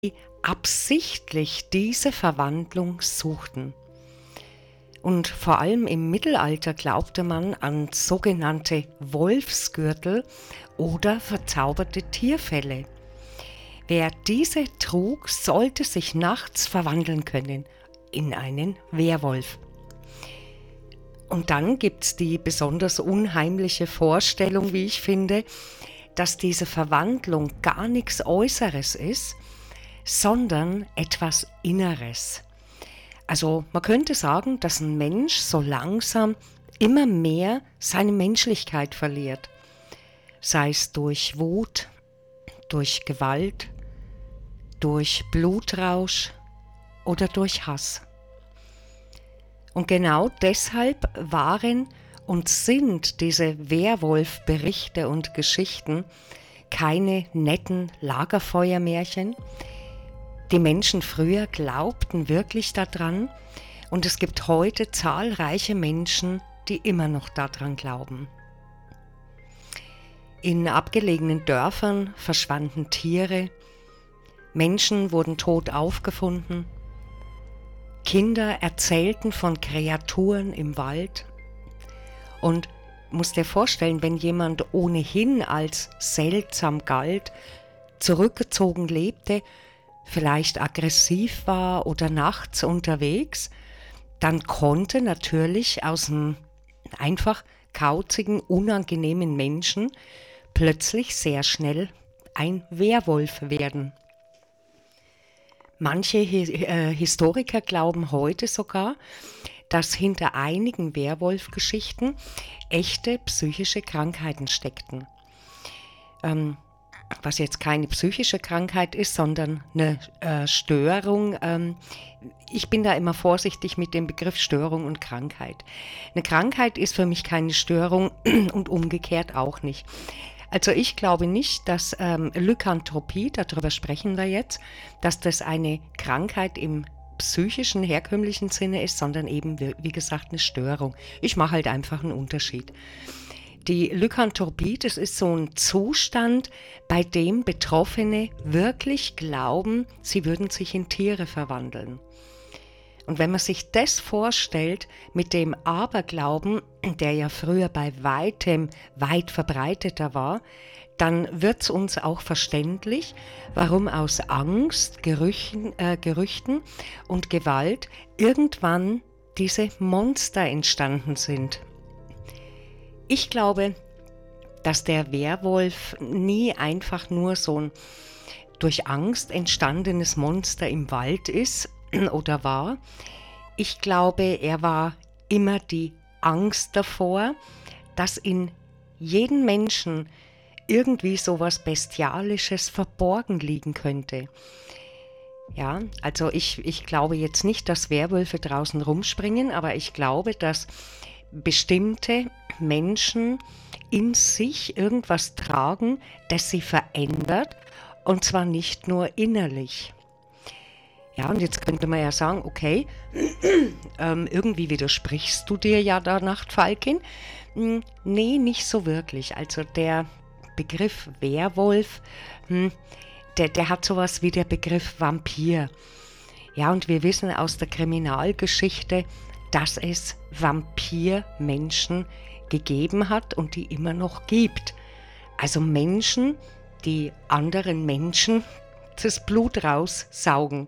absichtlich diese Verwandlung suchten. Und vor allem im Mittelalter glaubte man an sogenannte Wolfsgürtel oder verzauberte Tierfelle. Wer diese trug, sollte sich nachts verwandeln können in einen Werwolf. Und dann gibt es die besonders unheimliche Vorstellung, wie ich finde, dass diese Verwandlung gar nichts Äußeres ist, sondern etwas Inneres. Also man könnte sagen, dass ein Mensch so langsam immer mehr seine Menschlichkeit verliert. Sei es durch Wut, durch Gewalt, durch Blutrausch oder durch Hass. Und genau deshalb waren und sind diese Werwolf-Berichte und Geschichten keine netten Lagerfeuermärchen. Die Menschen früher glaubten wirklich daran und es gibt heute zahlreiche Menschen, die immer noch daran glauben. In abgelegenen Dörfern verschwanden Tiere, Menschen wurden tot aufgefunden, Kinder erzählten von Kreaturen im Wald und musst dir vorstellen, wenn jemand ohnehin als seltsam galt, zurückgezogen lebte, vielleicht aggressiv war oder nachts unterwegs, dann konnte natürlich aus einem einfach kauzigen, unangenehmen Menschen plötzlich sehr schnell ein Werwolf werden. Manche Historiker glauben heute sogar, dass hinter einigen Werwolf-Geschichten echte psychische Krankheiten steckten. Was jetzt keine psychische Krankheit ist, sondern eine Störung. Ich bin da immer vorsichtig mit dem Begriff Störung und Krankheit. Eine Krankheit ist für mich keine Störung und umgekehrt auch nicht. Also ich glaube nicht, dass Lykanthropie, darüber sprechen wir jetzt, dass das eine Krankheit im psychischen, herkömmlichen Sinne ist, sondern eben, wie gesagt, eine Störung. Ich mache halt einfach einen Unterschied. Die Lykanthropie, das ist so ein Zustand, bei dem Betroffene wirklich glauben, sie würden sich in Tiere verwandeln. Und wenn man sich das vorstellt mit dem Aberglauben, der ja früher bei weitem weit verbreiteter war, dann wird es uns auch verständlich, warum aus Angst, Gerüchten und Gewalt irgendwann diese Monster entstanden sind. Ich glaube, dass der Werwolf nie einfach nur so ein durch Angst entstandenes Monster im Wald ist oder war. Ich glaube, er war immer die Angst davor, dass in jedem Menschen irgendwie sowas Bestialisches verborgen liegen könnte. Ja, also ich glaube jetzt nicht, dass Werwölfe draußen rumspringen, aber ich glaube, dass bestimmte Menschen in sich irgendwas tragen, das sie verändert, und zwar nicht nur innerlich. Ja, und jetzt könnte man ja sagen, okay, irgendwie widersprichst du dir ja da, Nachtfalkin. Nee, nicht so wirklich. Also der Begriff Werwolf, der hat sowas wie der Begriff Vampir. Ja, und wir wissen aus der Kriminalgeschichte, dass es Vampirmenschen gegeben hat und die immer noch gibt. Also Menschen, die anderen Menschen das Blut raussaugen.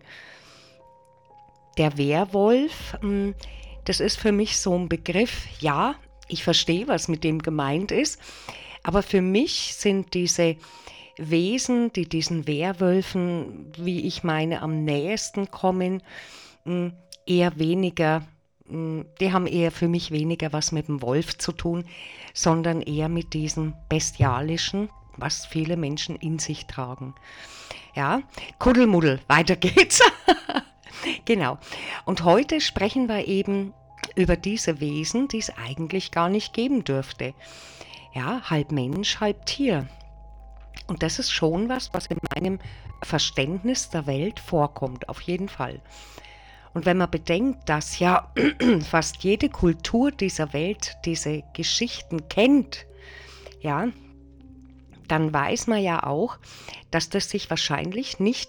Der Werwolf, das ist für mich so ein Begriff, ja, ich verstehe, was mit dem gemeint ist, aber für mich sind diese Wesen, die diesen Werwölfen, wie ich meine, am nähesten kommen, eher weniger, die haben eher für mich weniger was mit dem Wolf zu tun, sondern eher mit diesem Bestialischen, was viele Menschen in sich tragen. Ja, Kuddelmuddel, weiter geht's. Genau. Und heute sprechen wir eben über diese Wesen, die es eigentlich gar nicht geben dürfte. Ja, halb Mensch, halb Tier. Und das ist schon was in meinem Verständnis der Welt vorkommt, auf jeden Fall. Und wenn man bedenkt, dass ja fast jede Kultur dieser Welt diese Geschichten kennt, ja, dann weiß man ja auch, dass das sich wahrscheinlich nicht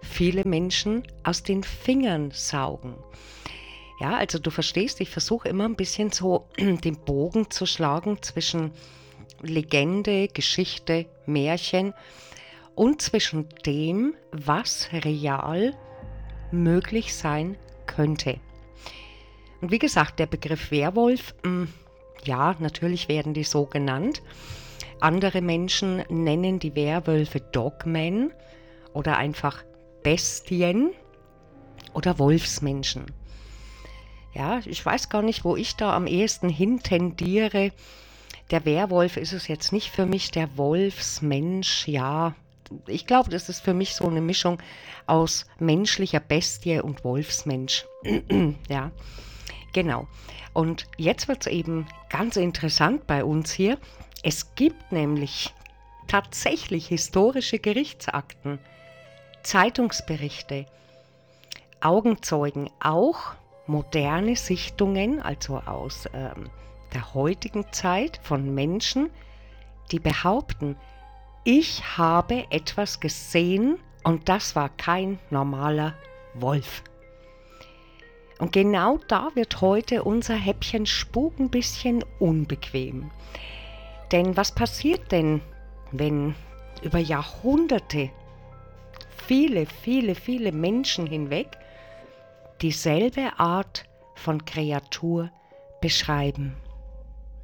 viele Menschen aus den Fingern saugen. Ja, also du verstehst, ich versuche immer ein bisschen so den Bogen zu schlagen zwischen Legende, Geschichte, Märchen und zwischen dem, was real möglich sein könnte. Und wie gesagt, der Begriff Werwolf, ja, natürlich werden die so genannt. Andere Menschen nennen die Werwölfe Dogmen oder einfach Bestien oder Wolfsmenschen. Ja, ich weiß gar nicht, wo ich da am ehesten hin tendiere. Der Werwolf ist es jetzt nicht für mich, der Wolfsmensch, ja. Ich glaube, das ist für mich so eine Mischung aus menschlicher Bestie und Wolfsmensch. Ja, genau. Und jetzt wird es eben ganz interessant bei uns hier. Es gibt nämlich tatsächlich historische Gerichtsakten, Zeitungsberichte, Augenzeugen, auch moderne Sichtungen, also aus der heutigen Zeit von Menschen, die behaupten, ich habe etwas gesehen und das war kein normaler Wolf. Und genau da wird heute unser Häppchen Spuk ein bisschen unbequem. Denn was passiert denn, wenn über Jahrhunderte viele Menschen hinweg dieselbe Art von Kreatur beschreiben?